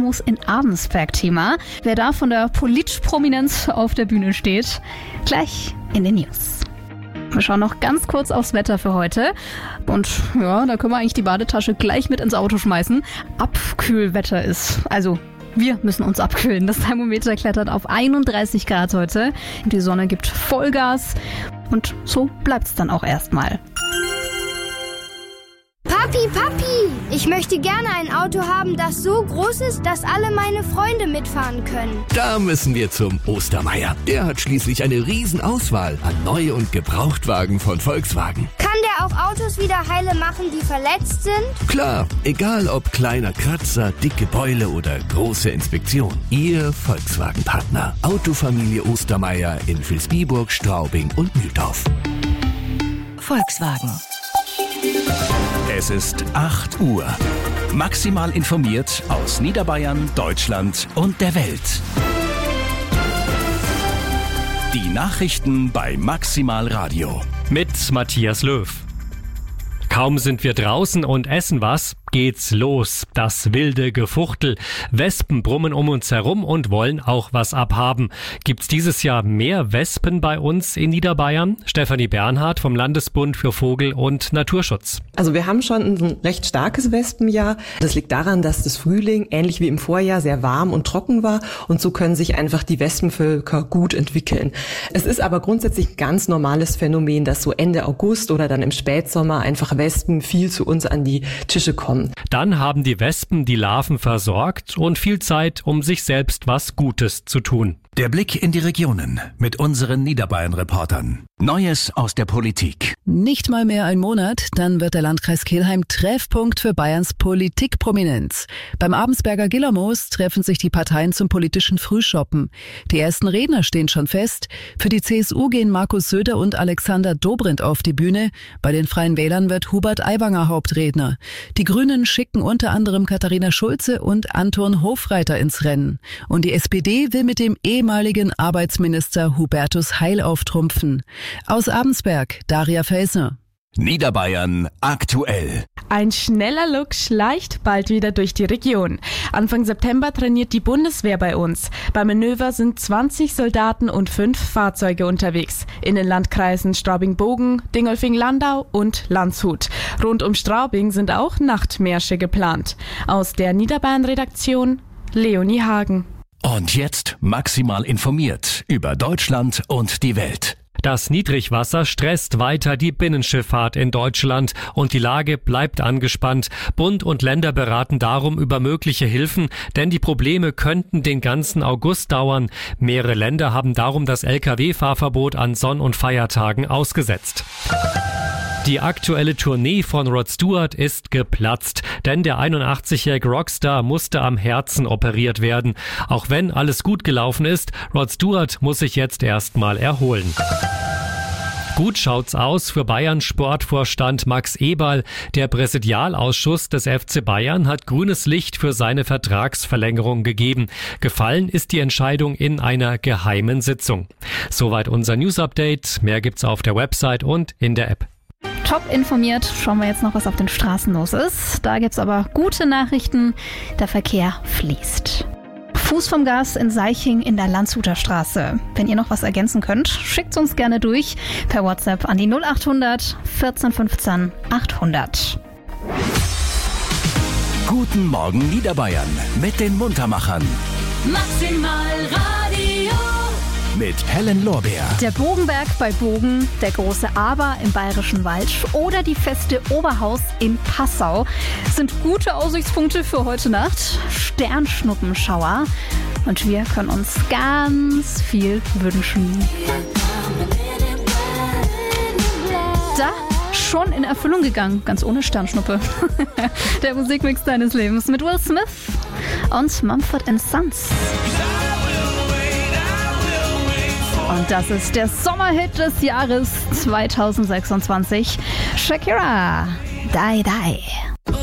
Gillermoos in Abensberg Thema. Wer da von der Politprominenz auf der Bühne steht, gleich in den News. Wir schauen noch ganz kurz aufs Wetter für heute. Und ja, da können wir eigentlich die Badetasche gleich mit ins Auto schmeißen. Abkühlwetter ist, also wir müssen uns abkühlen. Das Thermometer klettert auf 31 Grad heute. Die Sonne gibt Vollgas. Und so bleibt's dann auch erstmal. Papi, ich möchte gerne ein Auto haben, das so groß ist, dass alle meine Freunde mitfahren können. Da müssen wir zum Ostermeier. Der hat schließlich eine Riesenauswahl an Neu- und Gebrauchtwagen von Volkswagen. Kann der auch Autos wieder heile machen, die verletzt sind? Klar, egal ob kleiner Kratzer, dicke Beule oder große Inspektion. Ihr Volkswagen-Partner. Autofamilie Ostermeier in Vilsbiburg, Straubing und Mühldorf. Volkswagen. Es ist 8 Uhr. Maximal informiert aus Niederbayern, Deutschland und der Welt. Die Nachrichten bei Maximal Radio. Mit Matthias Löw. Kaum sind wir draußen und essen was, geht's los. Das wilde Gefuchtel. Wespen brummen um uns herum und wollen auch was abhaben. Gibt's dieses Jahr mehr Wespen bei uns in Niederbayern? Stefanie Bernhard vom Landesbund für Vogel- und Naturschutz. Also wir haben schon ein recht starkes Wespenjahr. Das liegt daran, dass das Frühling ähnlich wie im Vorjahr sehr warm und trocken war und so können sich einfach die Wespenvölker gut entwickeln. Es ist aber grundsätzlich ein ganz normales Phänomen, dass so Ende August oder dann im Spätsommer einfach Wespen viel zu uns an die Tische kommen. Dann haben die Wespen die Larven versorgt und viel Zeit, um sich selbst was Gutes zu tun. Der Blick in die Regionen mit unseren Niederbayern-Reportern. Neues aus der Politik. Nicht mal mehr ein Monat, dann wird der Landkreis Kelheim Treffpunkt für Bayerns Politikprominenz. Beim Abensberger Gillermoos treffen sich die Parteien zum politischen Frühshoppen. Die ersten Redner stehen schon fest. Für die CSU gehen Markus Söder und Alexander Dobrindt auf die Bühne. Bei den Freien Wählern wird Hubert Aiwanger Hauptredner. Die Grünen schicken unter anderem Katharina Schulze und Anton Hofreiter ins Rennen. Und die SPD will mit dem ehemaligen Arbeitsminister Hubertus Heil auftrumpfen. Aus Abensberg, Daria Felsner. Niederbayern aktuell. Ein schneller Look schleicht bald wieder durch die Region. Anfang September trainiert die Bundeswehr bei uns. Beim Manöver sind 20 Soldaten und 5 Fahrzeuge unterwegs. In den Landkreisen Straubing-Bogen, Dingolfing-Landau und Landshut. Rund um Straubing sind auch Nachtmärsche geplant. Aus der Niederbayern-Redaktion Leonie Hagen. Und jetzt maximal informiert über Deutschland und die Welt. Das Niedrigwasser stresst weiter die Binnenschifffahrt in Deutschland und die Lage bleibt angespannt. Bund und Länder beraten darum über mögliche Hilfen, denn die Probleme könnten den ganzen August dauern. Mehrere Länder haben darum das Lkw-Fahrverbot an Sonn- und Feiertagen ausgesetzt. Die aktuelle Tournee von Rod Stewart ist geplatzt, denn der 81-jährige Rockstar musste am Herzen operiert werden. Auch wenn alles gut gelaufen ist, Rod Stewart muss sich jetzt erstmal erholen. Gut schaut's aus für Bayerns Sportvorstand Max Eberl. Der Präsidialausschuss des FC Bayern hat grünes Licht für seine Vertragsverlängerung gegeben. Gefallen ist die Entscheidung in einer geheimen Sitzung. Soweit unser News-Update. Mehr gibt's auf der Website und in der App. Top informiert, schauen wir jetzt noch, was auf den Straßen los ist. Da gibt's aber gute Nachrichten. Der Verkehr fließt. Fuß vom Gas in Seiching in der Landshuter Straße. Wenn ihr noch was ergänzen könnt, schickt's uns gerne durch per WhatsApp an die 0800 14 15 800. Guten Morgen Niederbayern mit den Muntermachern. Maximal Radio. Mit Helen Lorbeer. Der Bogenberg bei Bogen, der große Aber im Bayerischen Wald oder die Feste Oberhaus in Passau sind gute Aussichtspunkte für heute Nacht. Sternschnuppenschauer. Und wir können uns ganz viel wünschen. Da schon in Erfüllung gegangen, ganz ohne Sternschnuppe. Der Musikmix deines Lebens mit Will Smith und Mumford & Sons. Und das ist der Sommerhit des Jahres 2026. Shakira, Die Die.